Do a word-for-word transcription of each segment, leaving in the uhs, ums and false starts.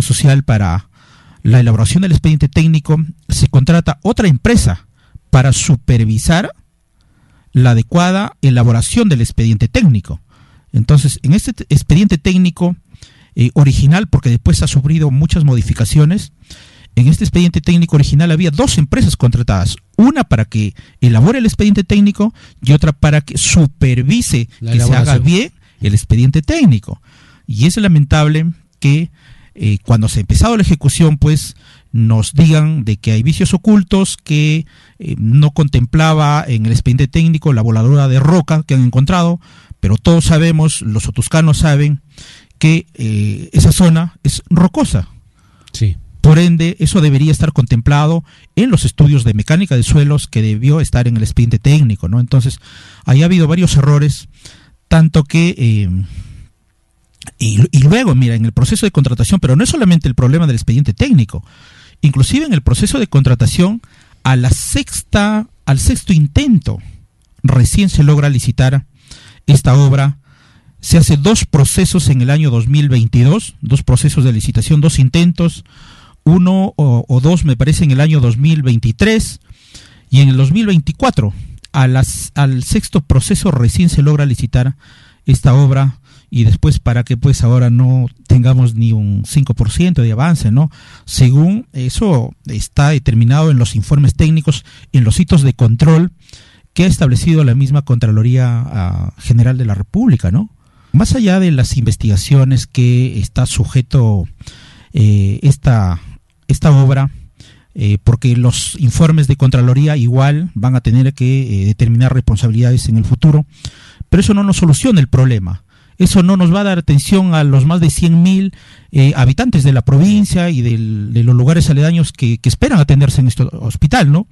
social para la elaboración del expediente técnico, se contrata otra empresa para supervisar la adecuada elaboración del expediente técnico. Entonces, en este expediente técnico eh, original, porque después ha sufrido muchas modificaciones, en este expediente técnico original había dos empresas contratadas, una para que elabore el expediente técnico y otra para que supervise que se haga bien el expediente técnico. Y es lamentable que eh, cuando se ha empezado la ejecución, pues nos digan de que hay vicios ocultos, que eh, no contemplaba en el expediente técnico la voladora de roca que han encontrado, pero todos sabemos, los otuscanos saben, que eh, esa zona es rocosa. Sí. Por ende, eso debería estar contemplado en los estudios de mecánica de suelos que debió estar en el expediente técnico, ¿no? Entonces, ahí ha habido varios errores, tanto que... Eh, y, y luego, mira, en el proceso de contratación, pero no es solamente el problema del expediente técnico, inclusive en el proceso de contratación, a la sexta, al sexto intento, recién se logra licitar esta obra. Se hace dos procesos en el año dos mil veintidós, dos procesos de licitación, dos intentos, uno o, o dos me parece en el año dos mil veintitrés, y en el dos mil veinticuatro, a las, al sexto proceso recién se logra licitar esta obra, y después para que pues ahora no tengamos ni un cinco por ciento de avance, ¿no? Según eso está determinado en los informes técnicos, en los hitos de control que ha establecido la misma Contraloría uh, General de la República, ¿no? Más allá de las investigaciones que está sujeto eh, esta, esta obra, eh, porque los informes de Contraloría igual van a tener que eh, determinar responsabilidades en el futuro, pero eso no nos soluciona el problema. Eso no nos va a dar atención a los más de cien mil eh, habitantes de la provincia y del, de los lugares aledaños que, que esperan atenderse en este hospital, ¿no?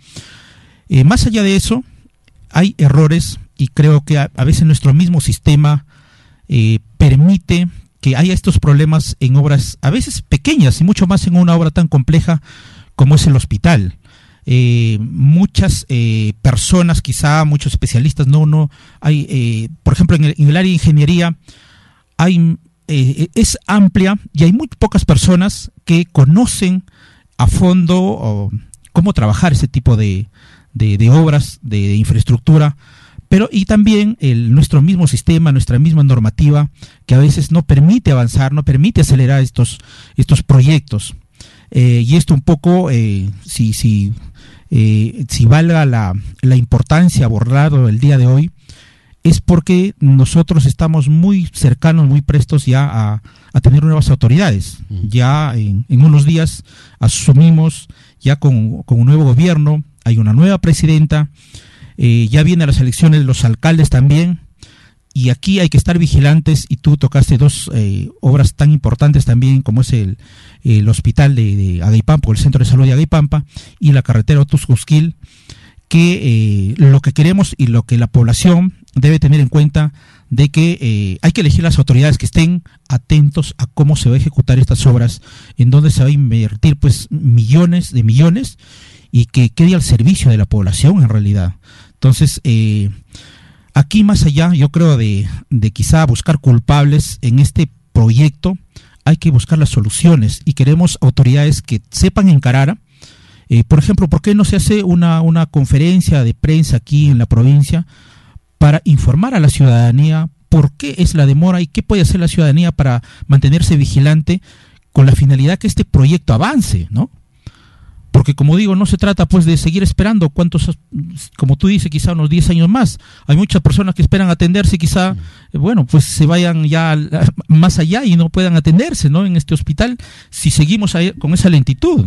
Eh, más allá de eso, hay errores, y creo que a, a veces nuestro mismo sistema eh, permite que haya estos problemas en obras a veces pequeñas y mucho más en una obra tan compleja como es el hospital. Eh, muchas eh, personas, quizá muchos especialistas, no, no hay, eh, por ejemplo, en el, en el área de ingeniería hay, eh, es amplia y hay muy pocas personas que conocen a fondo o, cómo trabajar ese tipo de, de, de obras, de, de infraestructura, pero y también el, nuestro mismo sistema, nuestra misma normativa, que a veces no permite avanzar, no permite acelerar estos, estos proyectos. Eh, y esto un poco, eh, si, si, eh, si valga la, la importancia abordarlo el día de hoy, es porque nosotros estamos muy cercanos, muy prestos ya a, a tener nuevas autoridades. Uh-huh. Ya en, en unos días asumimos ya con, con un nuevo gobierno, hay una nueva presidenta, eh, ya vienen las elecciones de los alcaldes también, y aquí hay que estar vigilantes, y tú tocaste dos eh, obras tan importantes también como es el, el hospital de, de Agaipampa, o el centro de salud de Agaipampa, y la carretera Otus-Cusquil, que eh, lo que queremos y lo que la población debe tener en cuenta de que eh, hay que elegir las autoridades que estén atentos a cómo se va a ejecutar estas obras, en donde se va a invertir pues millones de millones y que quede al servicio de la población en realidad. Entonces, eh, aquí más allá, yo creo de, de quizá buscar culpables en este proyecto, hay que buscar las soluciones, y queremos autoridades que sepan encarar. Eh, por ejemplo, ¿por qué no se hace una, una conferencia de prensa aquí en la provincia para informar a la ciudadanía por qué es la demora y qué puede hacer la ciudadanía para mantenerse vigilante con la finalidad que este proyecto avance, ¿no? Porque, como digo, no se trata pues de seguir esperando cuántos, como tú dices, quizá unos diez años más. Hay muchas personas que esperan atenderse, quizá, eh, bueno, pues se vayan ya más allá y no puedan atenderse, ¿no? En este hospital, si seguimos ahí con esa lentitud.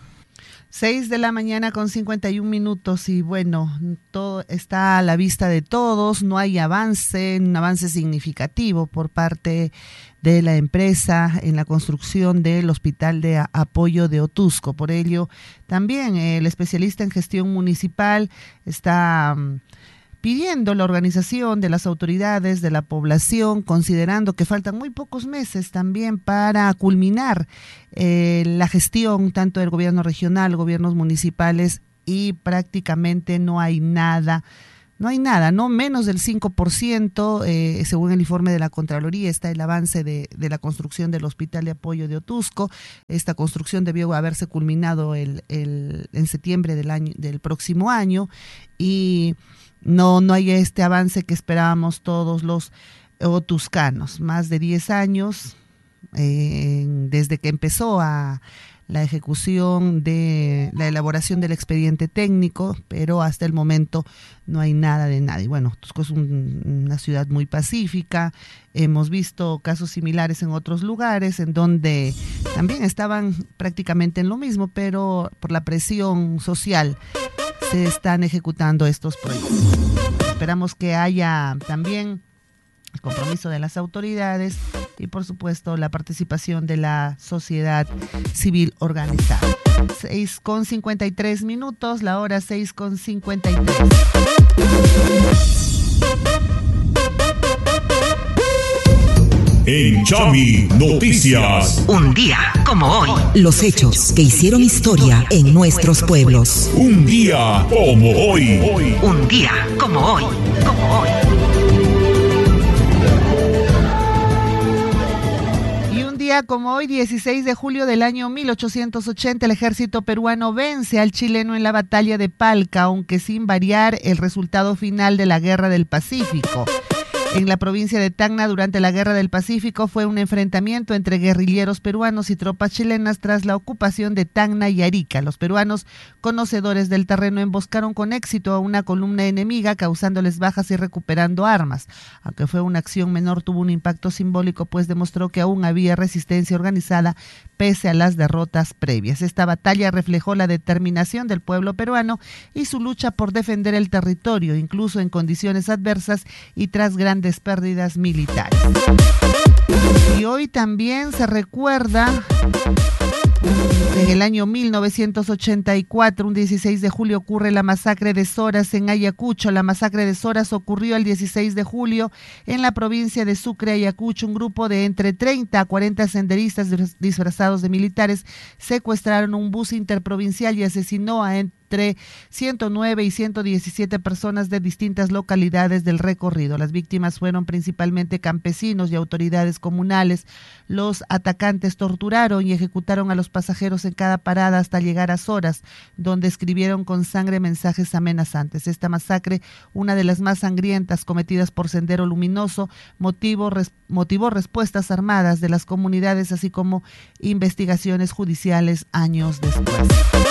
Seis de la mañana con cincuenta y un minutos, y bueno, todo está a la vista de todos, no hay avance, un avance significativo por parte de la empresa en la construcción del hospital de apoyo de Otusco. Por ello, también el especialista en gestión municipal está um, pidiendo la organización de las autoridades, de la población, considerando que faltan muy pocos meses también para culminar eh, la gestión tanto del gobierno regional, gobiernos municipales, y prácticamente no hay nada No hay nada, no menos del cinco por ciento, eh, según el informe de la Contraloría, está el avance de, de la construcción del Hospital de Apoyo de Otusco. Esta construcción debió haberse culminado el, el, en septiembre del, año, del próximo año y no, no hay este avance que esperábamos todos los otuscanos. Más de diez años eh, desde que empezó a la ejecución de la elaboración del expediente técnico, pero hasta el momento no hay nada de nada. Y bueno, Otusco es un, una ciudad muy pacífica, hemos visto casos similares en otros lugares en donde también estaban prácticamente en lo mismo, pero por la presión social se están ejecutando estos proyectos. Esperamos que haya también el compromiso de las autoridades y por supuesto la participación de la sociedad civil organizada. seis con cincuenta y tres minutos, la hora seis con cincuenta y tres. En Chami Noticias. Un día como hoy. Los hechos que hicieron historia en nuestros pueblos. Un día como hoy. Un día como hoy. Como hoy. Como hoy, dieciséis de julio del año mil ochocientos ochenta, el ejército peruano vence al chileno en la batalla de Palca, aunque sin variar el resultado final de la Guerra del Pacífico. En la provincia de Tacna, durante la Guerra del Pacífico, fue un enfrentamiento entre guerrilleros peruanos y tropas chilenas tras la ocupación de Tacna y Arica. Los peruanos, conocedores del terreno, emboscaron con éxito a una columna enemiga, causándoles bajas y recuperando armas. Aunque fue una acción menor, tuvo un impacto simbólico, pues demostró que aún había resistencia organizada pese a las derrotas previas. Esta batalla reflejó la determinación del pueblo peruano y su lucha por defender el territorio, incluso en condiciones adversas y tras grandes pérdidas militares. Y hoy también se recuerda, en el año mil novecientos ochenta y cuatro, un dieciséis de julio, ocurre la masacre de Soras en Ayacucho. La masacre de Soras ocurrió el dieciséis de julio en la provincia de Sucre, Ayacucho. Un grupo de entre treinta a cuarenta senderistas disfrazados de militares secuestraron un bus interprovincial y asesinó a entre ciento nueve y ciento diecisiete personas de distintas localidades del recorrido. Las víctimas fueron principalmente campesinos y autoridades comunales. Los atacantes torturaron y ejecutaron a los pasajeros en cada parada hasta llegar a Soras, donde escribieron con sangre mensajes amenazantes. Esta masacre, una de las más sangrientas cometidas por Sendero Luminoso, motivó, res, motivó respuestas armadas de las comunidades, así como investigaciones judiciales años después.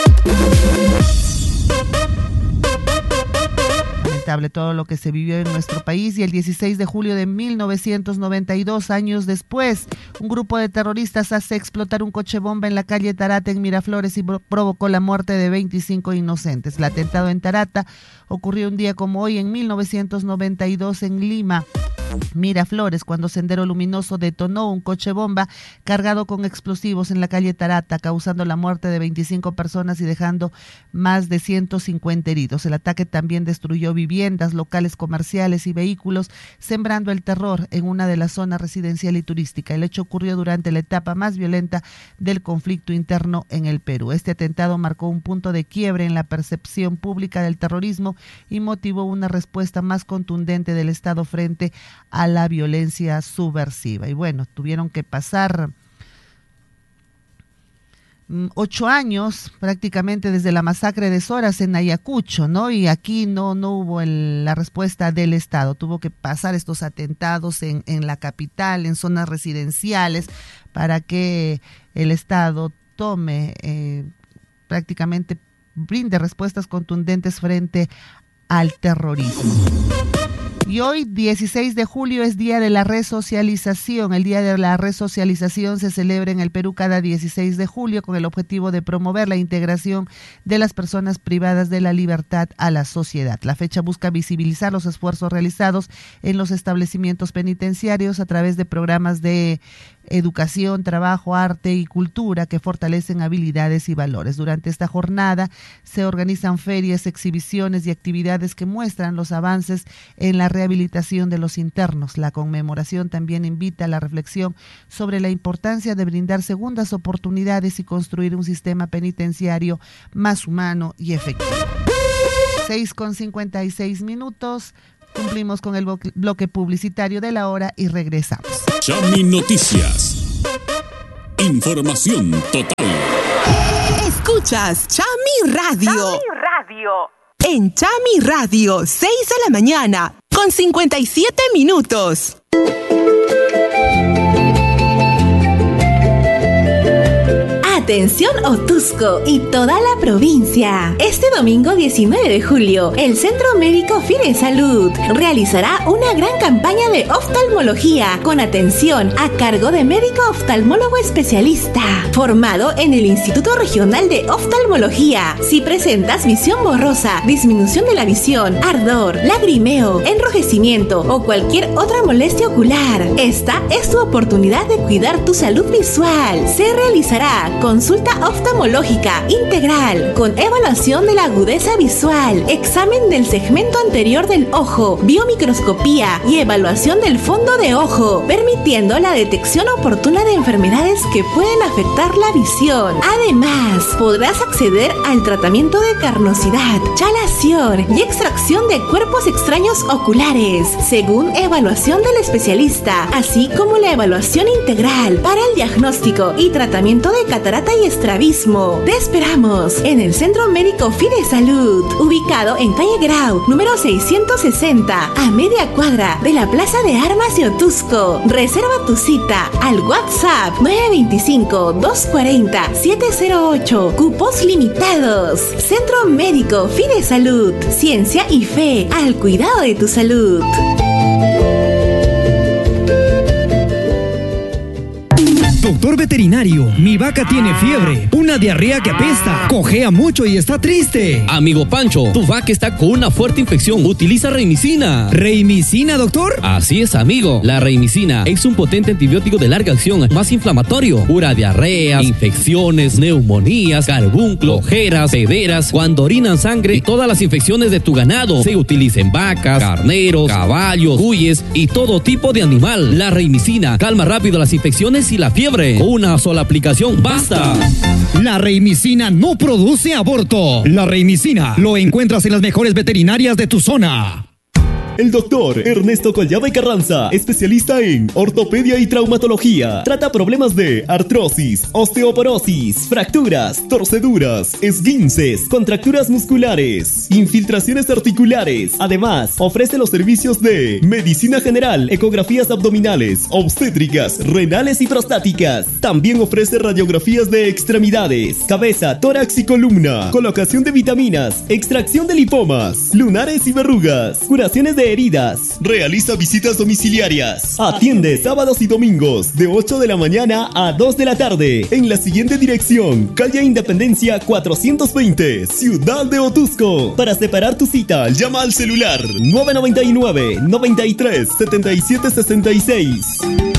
Lamentable todo lo que se vivió en nuestro país. Y el dieciséis de julio de mil novecientos noventa y dos, años después, un grupo de terroristas hace explotar un coche bomba en la calle Tarata en Miraflores y provocó la muerte de veinticinco inocentes. El atentado en Tarata ocurrió un día como hoy en mil novecientos noventa y dos en Lima, Miraflores, cuando Sendero Luminoso detonó un coche bomba cargado con explosivos en la calle Tarata, causando la muerte de veinticinco personas y dejando más de ciento cincuenta heridos. El ataque también destruyó viviendas, locales comerciales y vehículos, sembrando el terror en una de las zonas residencial y turística. El hecho ocurrió durante la etapa más violenta del conflicto interno en el Perú. Este atentado marcó un punto de quiebre en la percepción pública del terrorismo y motivó una respuesta más contundente del Estado frente a la violencia subversiva. Y bueno, tuvieron que pasar ocho años prácticamente desde la masacre de Soras en Ayacucho, ¿no? Y aquí no, no hubo el, la respuesta del Estado. Tuvo que pasar estos atentados en, en la capital, en zonas residenciales, para que el Estado tome, eh, prácticamente brinde respuestas contundentes frente al terrorismo. Y hoy, dieciséis de julio, es Día de la Resocialización. El Día de la Resocialización se celebra en el Perú cada dieciséis de julio con el objetivo de promover la integración de las personas privadas de la libertad a la sociedad. La fecha busca visibilizar los esfuerzos realizados en los establecimientos penitenciarios a través de programas de educación, trabajo, arte y cultura que fortalecen habilidades y valores. Durante esta jornada se organizan ferias, exhibiciones y actividades que muestran los avances en la rehabilitación de los internos. La conmemoración también invita a la reflexión sobre la importancia de brindar segundas oportunidades y construir un sistema penitenciario más humano y efectivo. seis con cincuenta y seis minutos. Cumplimos con el bloque publicitario de la hora y regresamos. Chami Noticias. Información total. Escuchas Chami Radio. Chami Radio. En Chami Radio, seis de la mañana, con cincuenta y siete minutos. Atención Otuzco y toda la provincia. Este domingo diecinueve de julio, el Centro Médico Fide Salud realizará una gran campaña de oftalmología con atención a cargo de médico oftalmólogo especialista, formado en el Instituto Regional de Oftalmología. Si presentas visión borrosa, disminución de la visión, ardor, lagrimeo, enrojecimiento o cualquier otra molestia ocular, esta es tu oportunidad de cuidar tu salud visual. Se realizará consulta oftalmológica integral con evaluación de la agudeza visual, examen del segmento anterior del ojo, biomicroscopía y evaluación del fondo de ojo, permitiendo la detección oportuna de enfermedades que pueden afectar la visión. Además, podrás acceder al tratamiento de carnosidad, chalación y extracción de cuerpos extraños oculares, según evaluación del especialista, así como la evaluación integral para el diagnóstico y tratamiento de catarata y estrabismo. Te esperamos en el Centro Médico Fide Salud, ubicado en calle Grau, número seiscientos sesenta, a media cuadra de la Plaza de Armas de Otuzco. Reserva tu cita al WhatsApp nueve dos cinco, dos cuatro cero, siete cero ocho. Cupos limitados. Centro Médico Fide Salud. Ciencia y fe al cuidado de tu salud. Doctor veterinario, mi vaca tiene fiebre, una diarrea que apesta, cojea mucho y está triste. Amigo Pancho, tu vaca está con una fuerte infección. Utiliza Reimicina. ¿Reimicina, doctor? Así es, amigo. La Reimicina es un potente antibiótico de larga acción, más inflamatorio. Cura diarreas, infecciones, neumonías, carbunclo, ojeras, pederas, cuando orinan sangre y todas las infecciones de tu ganado. Se utiliza en vacas, carneros, caballos, cuyes y todo tipo de animal. La Reimicina calma rápido las infecciones y la fiebre. Una sola aplicación basta. La Reimicina no produce aborto. La Reimicina lo encuentras en las mejores veterinarias de tu zona. El doctor Ernesto Collada y Carranza, especialista en ortopedia y traumatología, trata problemas de artrosis, osteoporosis, fracturas, torceduras, esguinces, contracturas musculares, infiltraciones articulares. Además, ofrece los servicios de medicina general, ecografías abdominales, obstétricas, renales y prostáticas. También ofrece radiografías de extremidades, cabeza, tórax y columna, colocación de vitaminas, extracción de lipomas, lunares y verrugas, curaciones de heridas. Realiza visitas domiciliarias. Atiende sábados y domingos de ocho de la mañana a dos de la tarde en la siguiente dirección: calle Independencia cuatrocientos veinte, Ciudad de Otuzco. Para separar tu cita, llama al celular nueve nueve nueve, noventa y tres, setenta y siete sesenta y seis.